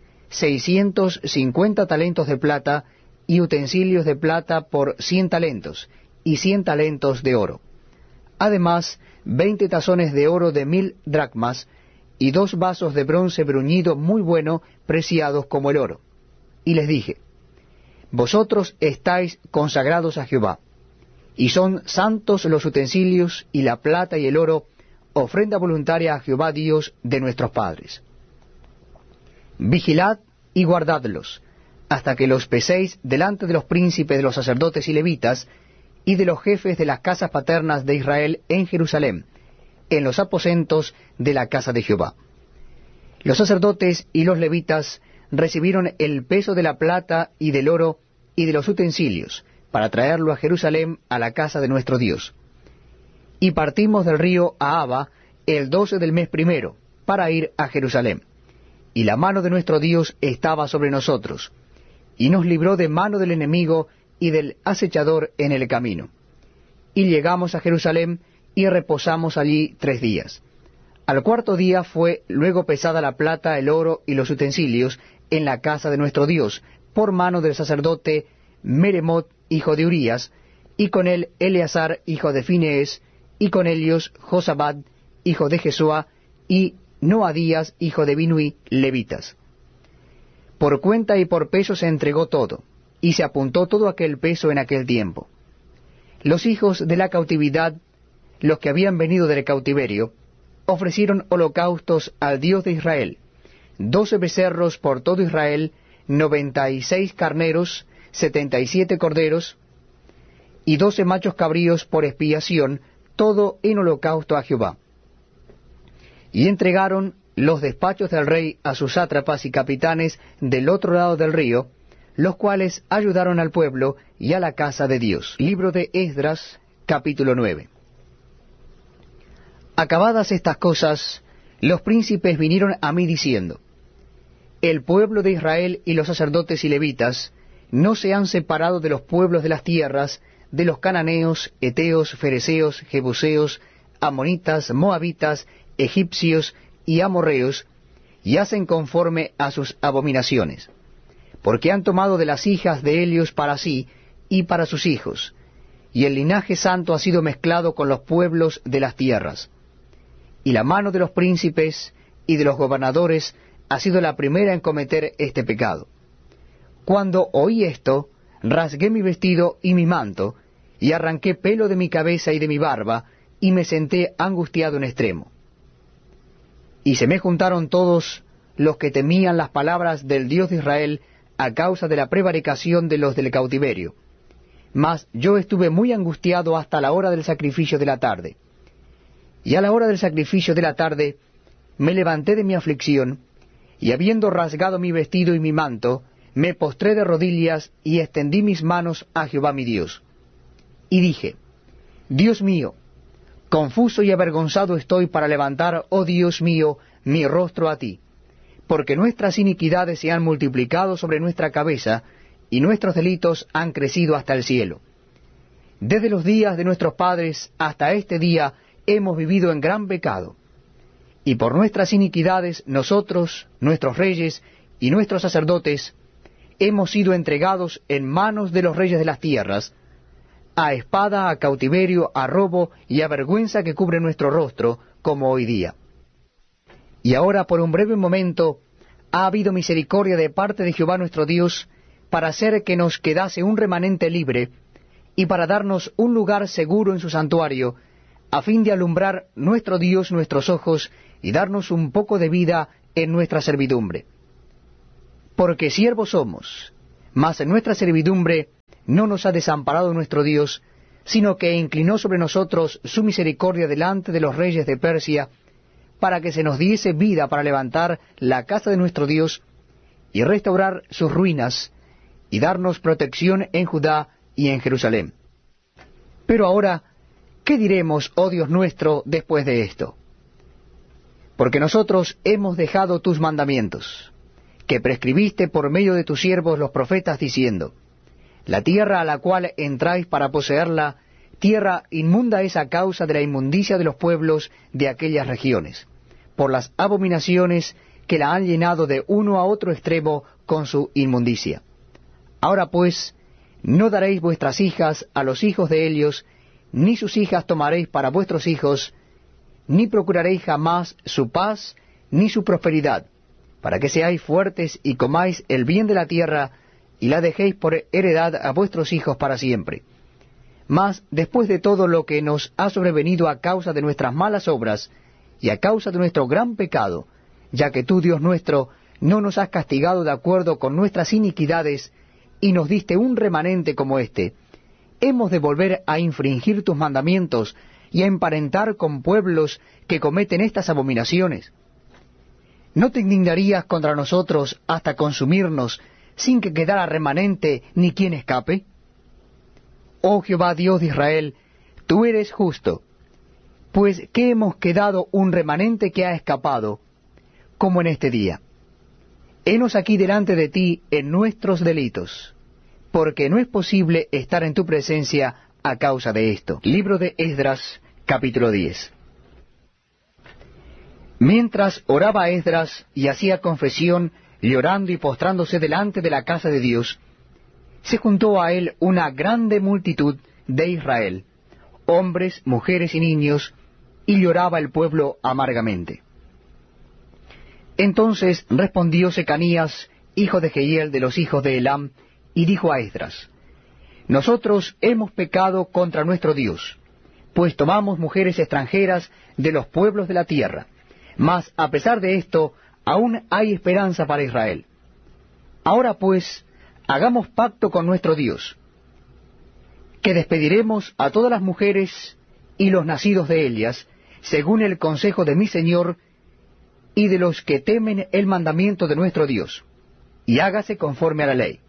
650 talentos de plata, y utensilios de plata por 100 talentos, y 100 talentos de oro. Además, 20 tazones de oro de 1000 dracmas, y 2 vasos de bronce bruñido muy bueno, preciados como el oro. Y les dije, vosotros estáis consagrados a Jehová, y son santos los utensilios, y la plata y el oro, ofrenda voluntaria a Jehová Dios de nuestros padres. Vigilad y guardadlos, hasta que los peséis delante de los príncipes de los sacerdotes y levitas, y de los jefes de las casas paternas de Israel en Jerusalén, en los aposentos de la casa de Jehová. Los sacerdotes y los levitas recibieron el peso de la plata y del oro y de los utensilios, para traerlo a Jerusalén a la casa de nuestro Dios. Y partimos del río Ahava el 12 del mes primero, para ir a Jerusalén. Y la mano de nuestro Dios estaba sobre nosotros, y nos libró de mano del enemigo y del acechador en el camino. Y llegamos a Jerusalén, y reposamos allí 3 días. Al cuarto día fue luego pesada la plata, el oro y los utensilios en la casa de nuestro Dios, por mano del sacerdote Meremot, hijo de Urías, y con él Eleazar, hijo de Finees, y con ellos Josabad, hijo de Jesúa, y Noadías, hijo de Binui, levitas. Por cuenta y por peso se entregó todo, y se apuntó todo aquel peso en aquel tiempo. Los hijos de la cautividad, los que habían venido del cautiverio, ofrecieron holocaustos al Dios de Israel, 12 becerros por todo Israel, 96 carneros, 77 corderos, y 12 machos cabríos por expiación, todo en holocausto a Jehová. Y entregaron los despachos del rey a sus sátrapas y capitanes del otro lado del río, los cuales ayudaron al pueblo y a la casa de Dios. Libro de Esdras, capítulo 9. Acabadas estas cosas, los príncipes vinieron a mí diciendo, el pueblo de Israel y los sacerdotes y levitas no se han separado de los pueblos de las tierras, de los cananeos, heteos, fereceos, jebuseos, amonitas, moabitas, egipcios y amorreos, y hacen conforme a sus abominaciones, porque han tomado de las hijas de ellos para sí y para sus hijos, y el linaje santo ha sido mezclado con los pueblos de las tierras. Y la mano de los príncipes y de los gobernadores ha sido la primera en cometer este pecado. Cuando oí esto, rasgué mi vestido y mi manto, y arranqué pelo de mi cabeza y de mi barba, y me senté angustiado en extremo. Y se me juntaron todos los que temían las palabras del Dios de Israel a causa de la prevaricación de los del cautiverio. Mas yo estuve muy angustiado hasta la hora del sacrificio de la tarde. Y a la hora del sacrificio de la tarde me levanté de mi aflicción, y habiendo rasgado mi vestido y mi manto, me postré de rodillas y extendí mis manos a Jehová mi Dios. Y dije, Dios mío, confuso y avergonzado estoy para levantar, oh Dios mío, mi rostro a ti, porque nuestras iniquidades se han multiplicado sobre nuestra cabeza, y nuestros delitos han crecido hasta el cielo. Desde los días de nuestros padres hasta este día hemos vivido en gran pecado, y por nuestras iniquidades nosotros, nuestros reyes y nuestros sacerdotes, hemos sido entregados en manos de los reyes de las tierras, a espada, a cautiverio, a robo y a vergüenza que cubre nuestro rostro, como hoy día. Y ahora por un breve momento ha habido misericordia de parte de Jehová nuestro Dios, para hacer que nos quedase un remanente libre, y para darnos un lugar seguro en su santuario, a fin de alumbrar nuestro Dios nuestros ojos, y darnos un poco de vida en nuestra servidumbre. Porque siervos somos, mas en nuestra servidumbre no nos ha desamparado nuestro Dios, sino que inclinó sobre nosotros su misericordia delante de los reyes de Persia, para que se nos diese vida para levantar la casa de nuestro Dios, y restaurar sus ruinas, y darnos protección en Judá y en Jerusalén. Pero ahora, ¿qué diremos, oh Dios nuestro, después de esto? Porque nosotros hemos dejado tus mandamientos, que prescribiste por medio de tus siervos los profetas, diciendo, la tierra a la cual entráis para poseerla, tierra inmunda es a causa de la inmundicia de los pueblos de aquellas regiones, por las abominaciones que la han llenado de uno a otro extremo con su inmundicia. Ahora pues, no daréis vuestras hijas a los hijos de ellos, ni sus hijas tomaréis para vuestros hijos, ni procuraréis jamás su paz, ni su prosperidad, para que seáis fuertes y comáis el bien de la tierra, y la dejéis por heredad a vuestros hijos para siempre. Mas, después de todo lo que nos ha sobrevenido a causa de nuestras malas obras, y a causa de nuestro gran pecado, ya que tú, Dios nuestro, no nos has castigado de acuerdo con nuestras iniquidades, y nos diste un remanente como este, ¿hemos de volver a infringir tus mandamientos, y a emparentar con pueblos que cometen estas abominaciones? ¿No te indignarías contra nosotros hasta consumirnos, sin que quedara remanente ni quien escape? Oh Jehová Dios de Israel, tú eres justo, pues que hemos quedado un remanente que ha escapado, como en este día. Henos aquí delante de ti en nuestros delitos, porque no es posible estar en tu presencia a causa de esto. Libro de Esdras, capítulo 10. Mientras oraba Esdras y hacía confesión, llorando y postrándose delante de la casa de Dios, se juntó a él una grande multitud de Israel, hombres, mujeres y niños, y lloraba el pueblo amargamente. Entonces respondió Secanías, hijo de Jehiel de los hijos de Elam, y dijo a Esdras, nosotros hemos pecado contra nuestro Dios, pues tomamos mujeres extranjeras de los pueblos de la tierra, mas a pesar de esto, aún hay esperanza para Israel. Ahora pues, hagamos pacto con nuestro Dios, que despediremos a todas las mujeres y los nacidos de ellas, según el consejo de mi Señor y de los que temen el mandamiento de nuestro Dios, y hágase conforme a la ley.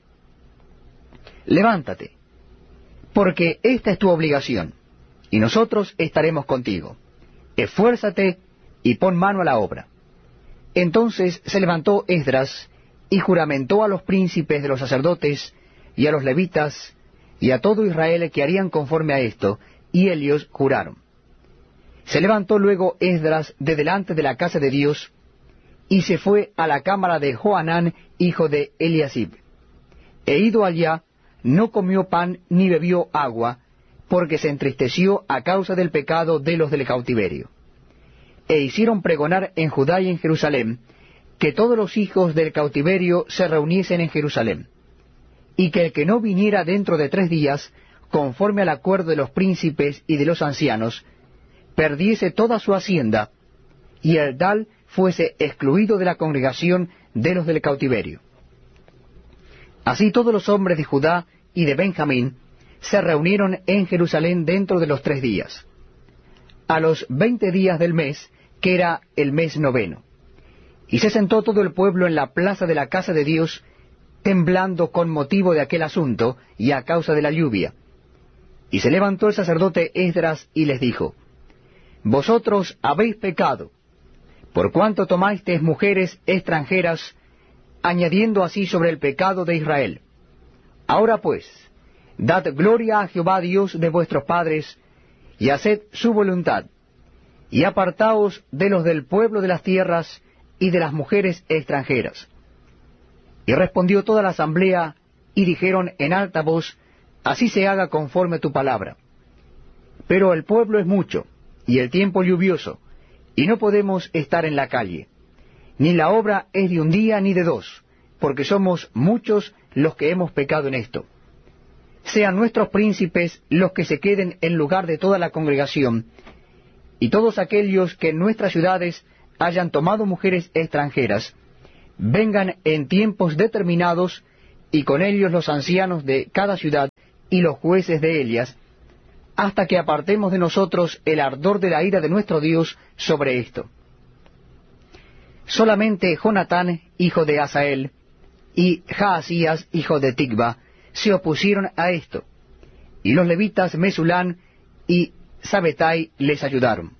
Levántate, porque esta es tu obligación, y nosotros estaremos contigo. Esfuérzate y pon mano a la obra. Entonces se levantó Esdras y juramentó a los príncipes de los sacerdotes y a los levitas y a todo Israel que harían conforme a esto, y ellos juraron. Se levantó luego Esdras de delante de la casa de Dios y se fue a la cámara de Johanán, hijo de Eliasib. E ido allá, no comió pan ni bebió agua, porque se entristeció a causa del pecado de los del cautiverio. E hicieron pregonar en Judá y en Jerusalén, que todos los hijos del cautiverio se reuniesen en Jerusalén, y que el que no viniera dentro de 3 días, conforme al acuerdo de los príncipes y de los ancianos, perdiese toda su hacienda, y el tal fuese excluido de la congregación de los del cautiverio. Así todos los hombres de Judá y de Benjamín se reunieron en Jerusalén dentro de los 3 días, a los 20 días del mes, que era el mes 9. Y se sentó todo el pueblo en la plaza de la casa de Dios, temblando con motivo de aquel asunto y a causa de la lluvia. Y se levantó el sacerdote Esdras y les dijo, vosotros habéis pecado, por cuanto tomasteis mujeres extranjeras, añadiendo así sobre el pecado de Israel. Ahora pues, dad gloria a Jehová Dios de vuestros padres, y haced su voluntad, y apartaos de los del pueblo de las tierras y de las mujeres extranjeras. Y respondió toda la asamblea, y dijeron en alta voz, así se haga conforme tu palabra. Pero el pueblo es mucho, y el tiempo lluvioso, y no podemos estar en la calle. Ni la obra es de un día ni de 2, porque somos muchos los que hemos pecado en esto. Sean nuestros príncipes los que se queden en lugar de toda la congregación, y todos aquellos que en nuestras ciudades hayan tomado mujeres extranjeras, vengan en tiempos determinados, y con ellos los ancianos de cada ciudad y los jueces de ellas, hasta que apartemos de nosotros el ardor de la ira de nuestro Dios sobre esto. Solamente Jonatán, hijo de Asael, y Jaasías, hijo de Ticva, se opusieron a esto, y los levitas Mesulán y Sabetai les ayudaron.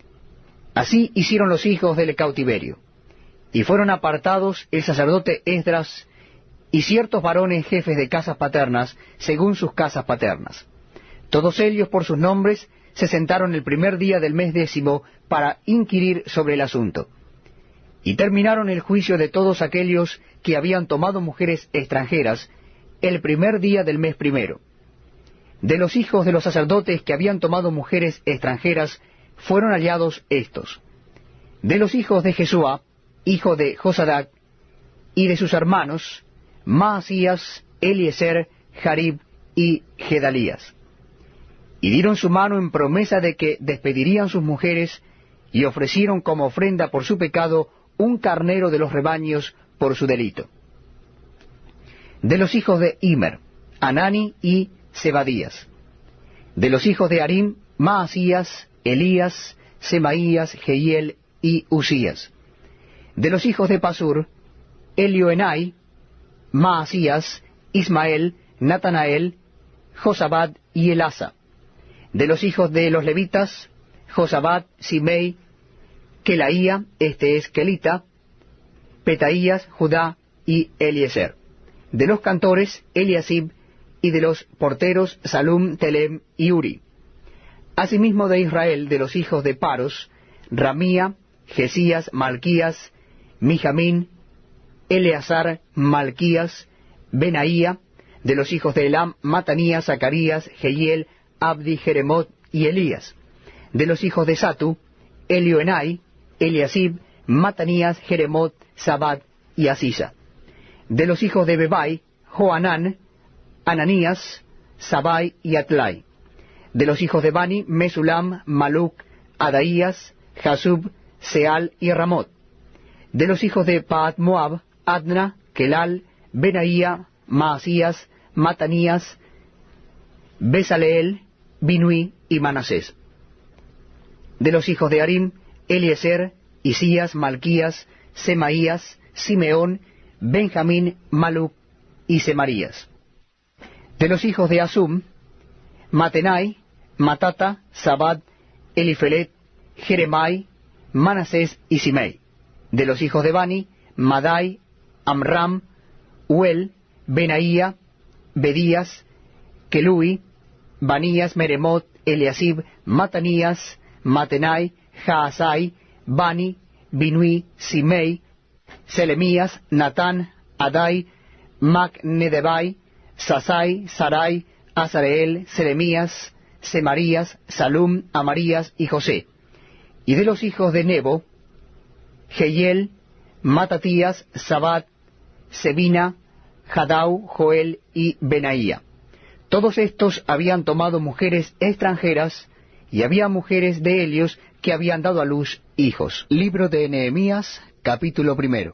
Así hicieron los hijos del cautiverio, y fueron apartados el sacerdote Esdras y ciertos varones jefes de casas paternas, según sus casas paternas. Todos ellos por sus nombres se sentaron el primer día del mes 10 para inquirir sobre el asunto. Y terminaron el juicio de todos aquellos que habían tomado mujeres extranjeras el primer día del mes 1. De los hijos de los sacerdotes que habían tomado mujeres extranjeras fueron hallados estos: de los hijos de Jesúa, hijo de Josadac, y de sus hermanos, Maasías, Eliezer, Jarib y Gedalías. Y dieron su mano en promesa de que despedirían sus mujeres, y ofrecieron como ofrenda por su pecado un carnero de los rebaños por su delito. De los hijos de Immer, Anani y Zebadías. De los hijos de Harim, Maasías, Elías, Semaías, Jehiel y Usías. De los hijos de Pasur, Elioenai, Maasías, Ismael, Natanael, Josabad y Elasa. De los hijos de los levitas, Josabad, Simei, Kelaía, este es Kelita, Petaías, Judá y Eliezer. De los cantores, Eliasib, y de los porteros, Salum, Telem y Uri. Asimismo de Israel, de los hijos de Paros, Ramía, Jesías, Malquías, Mijamín, Eleazar, Malquías, Benaía. De los hijos de Elam, Matanías, Zacarías, Jehiel, Abdi, Jeremot y Elías. De los hijos de Satu, Elioenai, Eliasib, Matanías, Jeremot, Sabad y Asisa. De los hijos de Bebai, Joanán, Ananías, Sabai y Atlai. De los hijos de Bani, Mesulam, Maluc, Adaías, Jasub, Seal y Ramot. De los hijos de Paat Moab, Adna, Kelal, Benaía, Maasías, Matanías, Besaleel, Binui y Manasés. De los hijos de Harim, Eliezer, Isías, Malquías, Semaías, Simeón, Benjamín, Maluc y Semarías. De los hijos de Asum, Matenai, Matata, Sabad, Elifelet, Jeremai, Manasés y Simei. De los hijos de Bani, Madai, Amram, Uel, Benaía, Bedías, Kelui, Banías, Meremot, Eliasib, Matanías, Matenai, Jaasai, Bani, Binui, Simei, Selemías, Natán, Adai, Macnedebai, Sasai, Sarai, Azareel, Selemías, Semarías, Salum, Amarías y José. Y de los hijos de Nebo, Jehiel, Matatías, Sabad, Sebina, Jadau, Joel y Benaía. Todos estos habían tomado mujeres extranjeras, y había mujeres de ellos que habían dado a luz hijos. Libro de Nehemías, capítulo 1.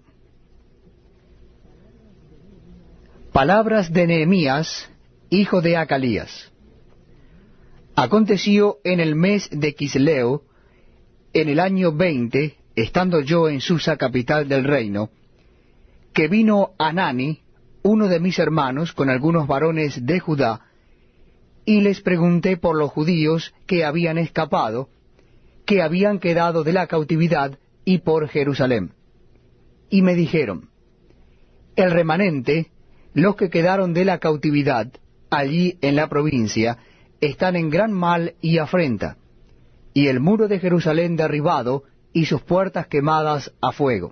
Palabras de Nehemías, hijo de Acalías. Aconteció en el mes de Quisleo, en el año 20, estando yo en Susa, capital del reino, que vino Anani, uno de mis hermanos, con algunos varones de Judá, y les pregunté por los judíos que habían escapado, que habían quedado de la cautividad, y por Jerusalén. Y me dijeron: el remanente, los que quedaron de la cautividad, allí en la provincia, están en gran mal y afrenta, y el muro de Jerusalén derribado, y sus puertas quemadas a fuego.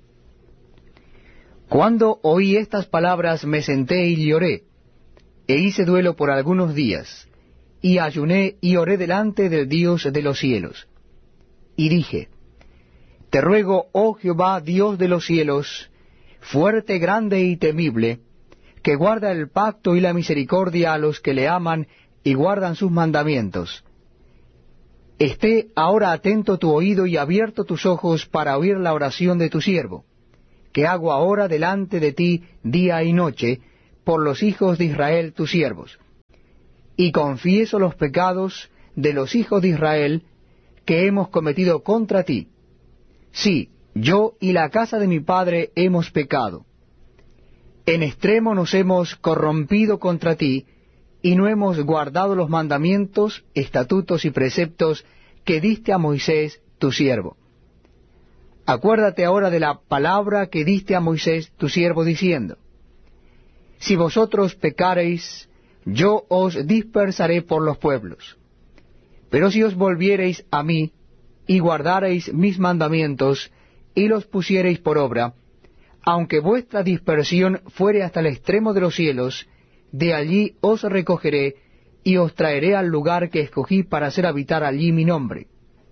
Cuando oí estas palabras me senté y lloré, e hice duelo por algunos días, y ayuné y oré delante del Dios de los cielos. Y dije: te ruego, oh Jehová, Dios de los cielos, fuerte, grande y temible, que guarda el pacto y la misericordia a los que le aman y guardan sus mandamientos, Esté ahora atento tu oído y abierto tus ojos para oír la oración de tu siervo, que hago ahora delante de ti día y noche, por los hijos de Israel tus siervos. Y confieso los pecados de los hijos de Israel que hemos cometido contra ti. Sí, yo y la casa de mi padre hemos pecado. En extremo nos hemos corrompido contra ti, y no hemos guardado los mandamientos, estatutos y preceptos que diste a Moisés tu siervo. Acuérdate ahora de la palabra que diste a Moisés tu siervo, diciendo: si vosotros pecareis, yo os dispersaré por los pueblos. Pero si os volviereis a mí, y guardareis mis mandamientos, y los pusiereis por obra, aunque vuestra dispersión fuere hasta el extremo de los cielos, de allí os recogeré, y os traeré al lugar que escogí para hacer habitar allí mi nombre.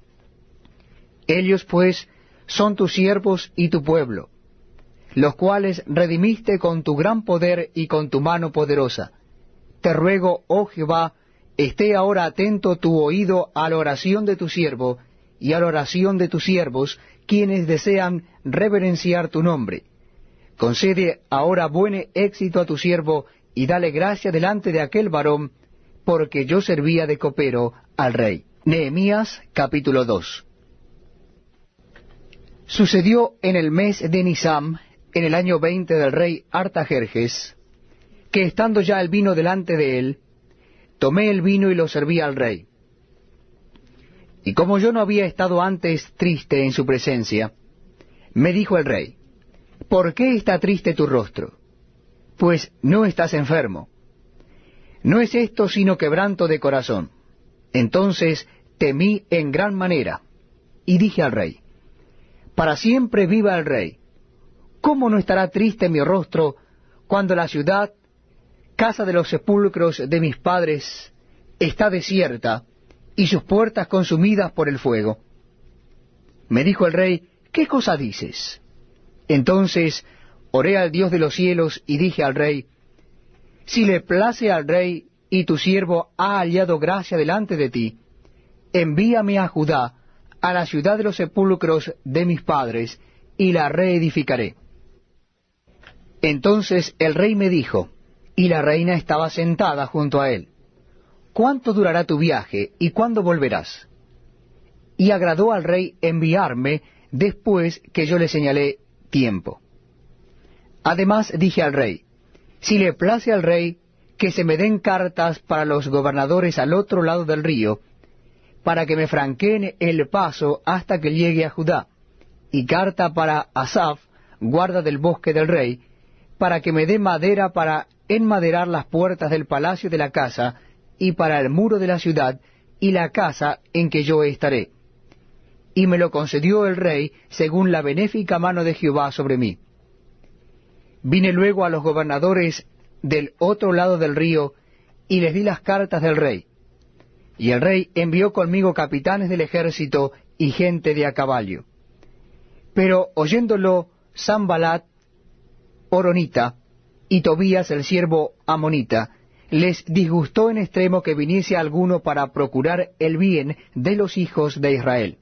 Ellos pues son tus siervos y tu pueblo, los cuales redimiste con tu gran poder y con tu mano poderosa. Te ruego, oh Jehová, esté ahora atento tu oído a la oración de tu siervo y a la oración de tus siervos, quienes desean reverenciar tu nombre. Concede ahora buen éxito a tu siervo, y dale gracia delante de aquel varón, porque yo servía de copero al rey. Nehemías capítulo 2. Sucedió en el mes de Nisam, en el año 20 del rey Artajerjes, que estando ya el vino delante de él, tomé el vino y lo serví al rey. Y como yo no había estado antes triste en su presencia, me dijo el rey: ¿por qué está triste tu rostro? Pues no estás enfermo. No es esto sino quebranto de corazón. Entonces temí en gran manera, y dije al rey: para siempre viva el rey. ¿Cómo no estará triste mi rostro cuando la ciudad, casa de los sepulcros de mis padres, está desierta, y sus puertas consumidas por el fuego? Me dijo el rey: ¿qué cosa dices? Entonces oré al Dios de los cielos y dije al rey: si le place al rey y tu siervo ha hallado gracia delante de ti, envíame a Judá, a la ciudad de los sepulcros de mis padres, y la reedificaré. Entonces el rey me dijo, y la reina estaba sentada junto a él: ¿cuánto durará tu viaje, y cuándo volverás? Y agradó al rey enviarme después que yo le señalé tiempo. Además dije al rey: si le place al rey, que se me den cartas para los gobernadores al otro lado del río, para que me franqueen el paso hasta que llegue a Judá, y carta para Asaf, guarda del bosque del rey, para que me dé madera para enmaderar las puertas del palacio de la casa, y para el muro de la ciudad, y la casa en que yo estaré. Y me lo concedió el rey, según la benéfica mano de Jehová sobre mí. Vine luego a los gobernadores del otro lado del río, y les di las cartas del rey. Y el rey envió conmigo capitanes del ejército y gente de a caballo. Pero oyéndolo Sanballat horonita y Tobías el siervo amonita, les disgustó en extremo que viniese alguno para procurar el bien de los hijos de Israel.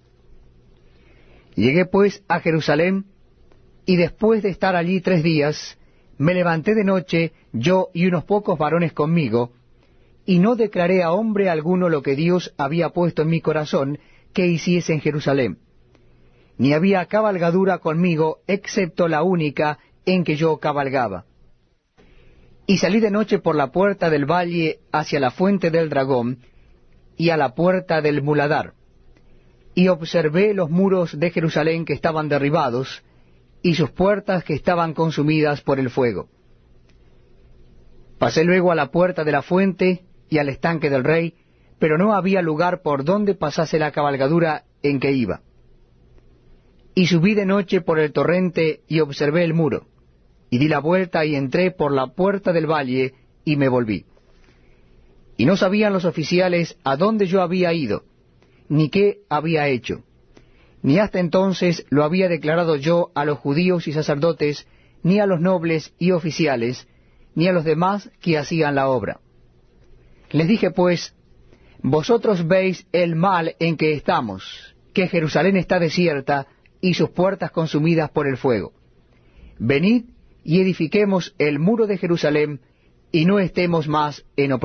Llegué pues a Jerusalén, y después de estar allí 3 días, me levanté de noche, yo y unos pocos varones conmigo, y no declaré a hombre alguno lo que Dios había puesto en mi corazón que hiciese en Jerusalén. Ni había cabalgadura conmigo, excepto la única en que yo cabalgaba. Y salí de noche por la puerta del valle hacia la fuente del dragón, y a la puerta del muladar, y observé los muros de Jerusalén que estaban derribados, y sus puertas que estaban consumidas por el fuego. Pasé luego a la puerta de la fuente y al estanque del rey, pero no había lugar por donde pasase la cabalgadura en que iba. Y subí de noche por el torrente y observé el muro, y di la vuelta y entré por la puerta del valle y me volví. Y no sabían los oficiales a dónde yo había ido, ni qué había hecho. Ni hasta entonces lo había declarado yo a los judíos y sacerdotes, ni a los nobles y oficiales, ni a los demás que hacían la obra. Les dije pues: Vosotros veis el mal en que estamos, que Jerusalén está desierta y sus puertas consumidas por el fuego. Venid y edifiquemos el muro de Jerusalén, y no estemos más en oprobio.